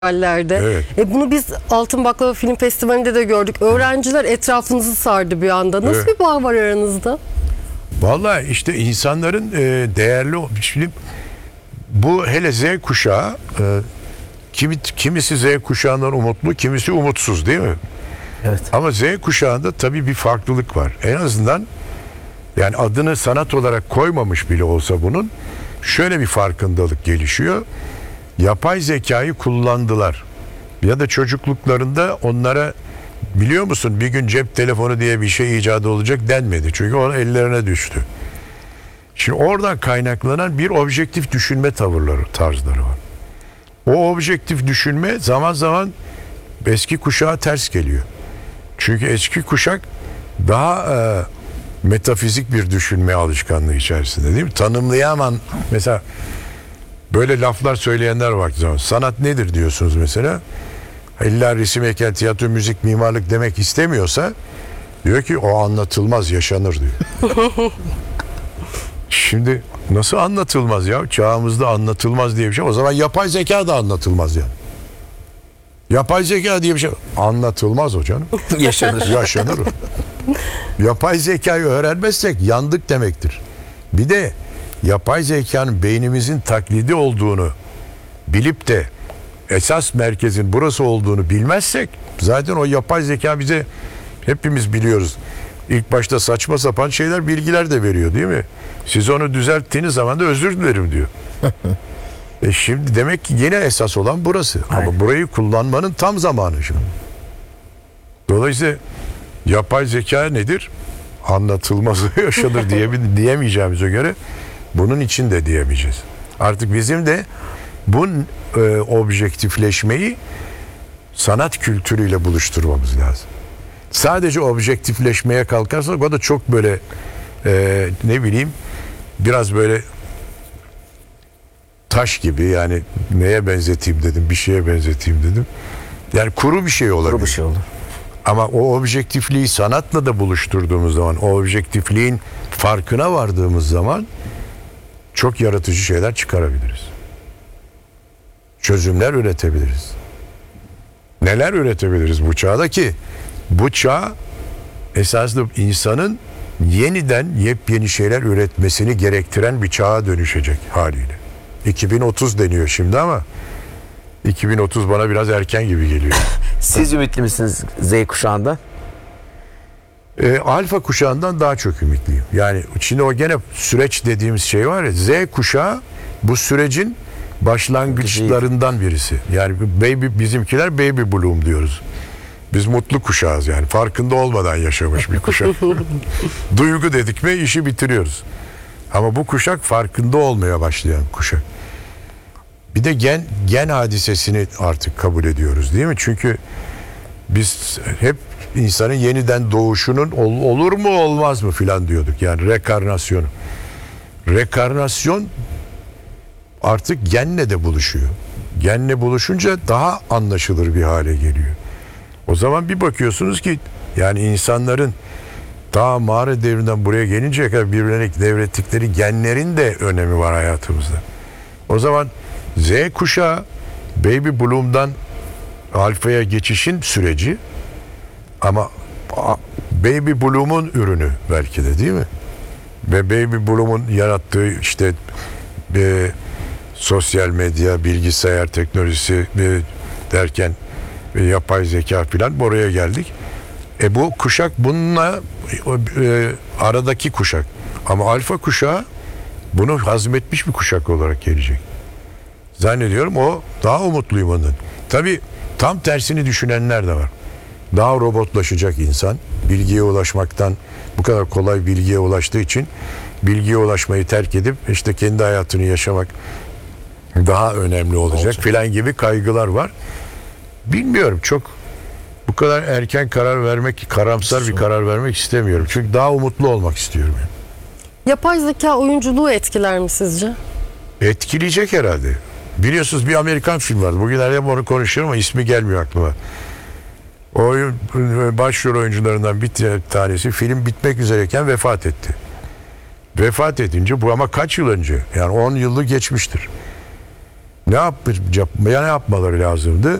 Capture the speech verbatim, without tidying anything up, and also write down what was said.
Hallerde. Evet. E bunu biz Altın Baklava Film Festivali'nde de gördük. Öğrenciler etrafınızı sardı bir anda. Nasıl Evet. bir bağ var aranızda? Vallahi işte insanların e, değerli şimdi bu hele Z kuşağı e, kimi, kimisi Z kuşağından umutlu, kimisi umutsuz değil mi? Evet. Ama Z kuşağında tabii bir farklılık var. En azından yani adını sanat olarak koymamış bile olsa bunun şöyle bir farkındalık gelişiyor. Yapay zekayı kullandılar. Ya da çocukluklarında onlara biliyor musun bir gün cep telefonu diye bir şey icat olacak denmedi. Çünkü onun ellerine düştü. Şimdi oradan kaynaklanan bir objektif düşünme tavırları, tarzları var. O objektif düşünme zaman zaman eski kuşağa ters geliyor. Çünkü eski kuşak daha e, metafizik bir düşünme alışkanlığı içerisinde değil mi? Tanımlayamam. Mesela böyle laflar söyleyenler var zaman. Sanat nedir diyorsunuz mesela. İlla resim, heykel, tiyatro, müzik, mimarlık demek istemiyorsa diyor ki o anlatılmaz, yaşanır diyor. Şimdi nasıl anlatılmaz ya? Çağımızda anlatılmaz diye bir şey. O zaman yapay zeka da anlatılmaz yani. Yapay zeka diye bir şey anlatılmaz o canım. Yaşanır. Yaşanır o. Yapay zekayı öğrenmezsek yandık demektir. Bir de yapay zekanın beynimizin taklidi olduğunu bilip de esas merkezin burası olduğunu bilmezsek zaten o yapay zeka bize hepimiz biliyoruz. İlk başta saçma sapan şeyler, bilgiler de veriyor değil mi? Siz onu düzelttiğiniz zaman da özür dilerim diyor. E şimdi demek ki yine esas olan burası. Aynen. Ama burayı kullanmanın tam zamanı şimdi. Dolayısıyla yapay zeka nedir? Anlatılmaz yaşanır diye diyemeyeceğimize göre bunun için de diyemeyeceğiz. Artık bizim de bu e, objektifleşmeyi sanat kültürüyle buluşturmamız lazım. Sadece objektifleşmeye kalkarsak o da çok böyle e, ne bileyim biraz böyle taş gibi, yani neye benzeteyim dedim, bir şeye benzeteyim dedim. Yani kuru bir şey olabilir. Kuru bir şey olur. Ama o objektifliği sanatla da buluşturduğumuz zaman, o objektifliğin farkına vardığımız zaman çok yaratıcı şeyler çıkarabiliriz. Çözümler üretebiliriz. Neler üretebiliriz bu çağda ki? Bu çağ esaslı insanın yeniden yepyeni şeyler üretmesini gerektiren bir çağa dönüşecek haliyle. iki bin otuz deniyor şimdi ama iki bin otuz bana biraz erken gibi geliyor. Siz ümitli misiniz Z kuşağında? E, alfa kuşağından daha çok ümitliyim. Yani şimdi o gene süreç dediğimiz şey var ya, Z kuşağı bu sürecin başlangıçlarından birisi. Yani baby, bizimkiler baby bloom diyoruz. Biz mutlu kuşağız yani. Farkında olmadan yaşamış bir kuşak. Duygu dedik mi işi bitiriyoruz. Ama bu kuşak farkında olmaya başlayan kuşak. Bir de gen gen hadisesini artık kabul ediyoruz değil mi? Çünkü biz hep insanın yeniden doğuşunun ol, olur mu olmaz mı filan diyorduk. Yani rekarnasyonu. Rekarnasyon artık genle de buluşuyor. Genle buluşunca daha anlaşılır bir hale geliyor. O zaman bir bakıyorsunuz ki yani insanların daha mağara devrinden buraya gelinceye kadar birbirine devrettikleri genlerin de önemi var hayatımızda. O zaman Z kuşağı Baby Bloom'dan Alfa'ya geçişin süreci ama Baby Bloom'un ürünü belki de değil mi? Ve Baby Bloom'un yarattığı işte e, sosyal medya, bilgisayar teknolojisi e, derken e, yapay zeka filan oraya geldik. E bu kuşak bununla e, aradaki kuşak. Ama alfa kuşağı bunu hazmetmiş bir kuşak olarak gelecek. Zannediyorum o daha umutluyum ondan. Tabii tam tersini düşünenler de var. Daha robotlaşacak insan. Bilgiye ulaşmaktan bu kadar kolay bilgiye ulaştığı için bilgiye ulaşmayı terk edip işte kendi hayatını yaşamak daha önemli olacak, olacak. Filan gibi kaygılar var. Bilmiyorum, çok bu kadar erken karar vermek, karamsar bir karar vermek istemiyorum. Çünkü daha umutlu olmak istiyorum. Yani. Yapay zeka oyunculuğu etkiler mi sizce? Etkileyecek herhalde. Biliyorsunuz bir Amerikan film vardı. Bugünlerde onu konuşuyorum ama ismi gelmiyor aklıma. O oyun, başrol oyuncularından bir tanesi film bitmek üzereyken vefat etti. Vefat edince bu ama kaç yıl önce? Yani on yılı geçmiştir. Ne yapacak, ne yapmaları lazımdı?